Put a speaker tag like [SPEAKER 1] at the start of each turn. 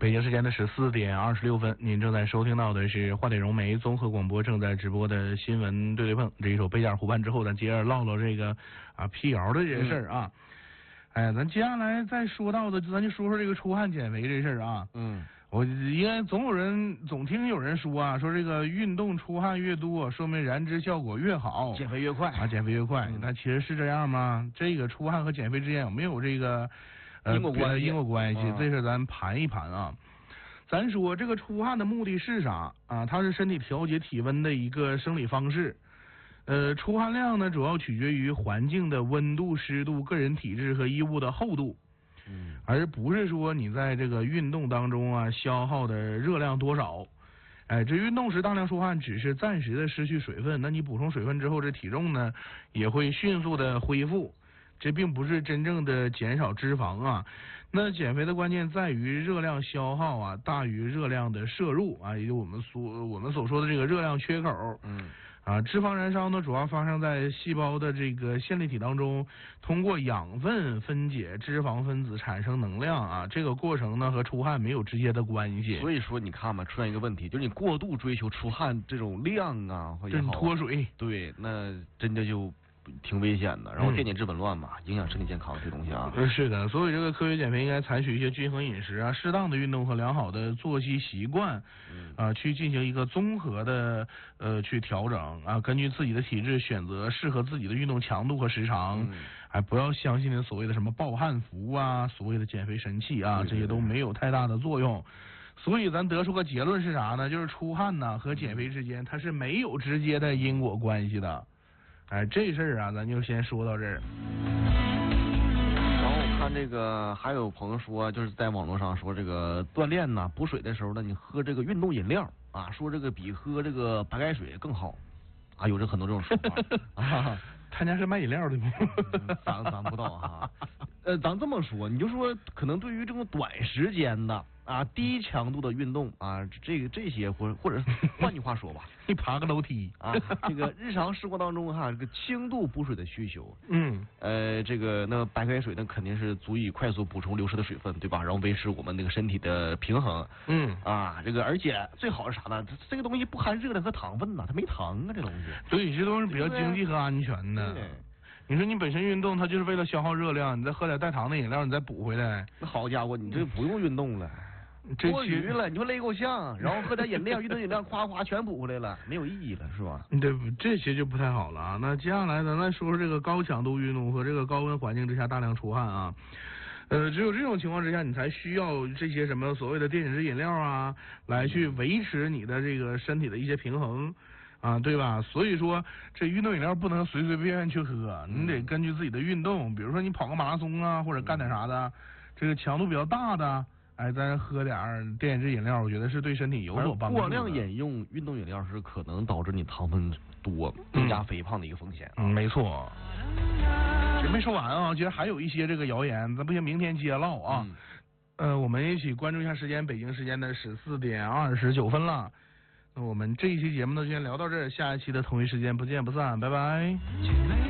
[SPEAKER 1] 北京时间的14:26，您正在收听到的是华点融媒综合广播正在直播的新闻对对碰。这一首贝加尔湖畔之后，咱接着唠唠这个辟谣的这些事儿啊。哎，咱接下来再说到的，咱就说说这个出汗减肥这事儿啊。我应该总听有人说啊，说这个运动出汗越多，说明燃脂效果越好，
[SPEAKER 2] 减肥越快
[SPEAKER 1] 啊，减肥越快。那其实是这样吗？这个出汗和减肥之间有没有这个因果关系？这事咱盘一盘啊。咱说这个出汗的目的是啥啊？它是身体调节体温的一个生理方式。出汗量呢，主要取决于环境的温度、湿度、个人体质和衣物的厚度。而不是说你在这个运动当中啊消耗的热量多少。这运动时大量出汗只是暂时的失去水分，那你补充水分之后，这体重呢也会迅速的恢复，这并不是真正的减少脂肪啊。那减肥的关键在于热量消耗啊大于热量的摄入啊，也就我们所说的这个热量缺口。脂肪燃烧呢，主要发生在细胞的这个线粒体当中，通过养分分解脂肪分子产生能量啊。这个过程呢和出汗没有直接的关系。
[SPEAKER 2] 所以说你看嘛，出现一个问题，就是你过度追求出汗这种量啊，
[SPEAKER 1] 真脱水，
[SPEAKER 2] 对，那真的就挺危险的，然后电解质紊乱嘛，影响身体健康这东西啊。
[SPEAKER 1] 是的，所以这个科学减肥应该采取一些均衡饮食啊、适当的运动和良好的作息习惯，去进行一个综合的去调整啊，根据自己的体质选择适合自己的运动强度和时长。不要相信所谓的什么暴汗服啊，所谓的减肥神器啊，这些都没有太大的作用。所以咱得出个结论是啥呢？就是出汗呢和减肥之间它是没有直接的因果关系的。这事儿啊，咱就先说到这儿。
[SPEAKER 2] 然后我看这个还有朋友说，就是在网络上说这个锻炼呢补水的时候呢，你喝这个运动饮料啊，说这个比喝这个白开水更好啊，有很多这种说法啊。
[SPEAKER 1] 他家是卖饮料的吗？
[SPEAKER 2] 咱不知道啊。咱这么说，你就说可能对于这种短时间的啊低强度的运动啊，这些或者换句话说吧，
[SPEAKER 1] 你爬个楼梯
[SPEAKER 2] 啊，这个日常生活当中哈，这个轻度补水的需求，这个那白开水那肯定是足以快速补充流失的水分，对吧？然后维持我们那个身体的平衡。这个而且最好是啥呢？这个东西不含热量和糖分呐，它没糖啊，这东西。
[SPEAKER 1] 对，这都是比较经济和安全的。你说你本身运动，它就是为了消耗热量，你再喝点带糖的饮料，你再补回来。
[SPEAKER 2] 那好家伙，你这不用运动了，多余了，你说累够呛，然后喝点饮料，运动饮料夸夸全补回来了，没有意义了，是吧？
[SPEAKER 1] 对，这些就不太好了啊。那接下来咱再说说这个高强度运动和这个高温环境之下大量出汗啊。只有这种情况之下，你才需要这些什么所谓的电解质饮料啊，来去维持你的这个身体的一些平衡。对吧？所以说这运动饮料不能随随便便去喝，你得根据自己的运动，比如说你跑个马拉松啊，或者干点啥的，这个强度比较大的，再喝点电解质饮料，我觉得是对身体有所帮助的。
[SPEAKER 2] 过量饮用运动饮料是可能导致你糖分多、增加肥胖的一个风险。
[SPEAKER 1] 没错。这没说完啊，其实还有一些这个谣言，咱不行，明天接唠啊。我们一起关注一下时间，北京时间的14:29了。那我们这一期节目呢，就先聊到这儿，下一期的同一时间不见不散，拜拜。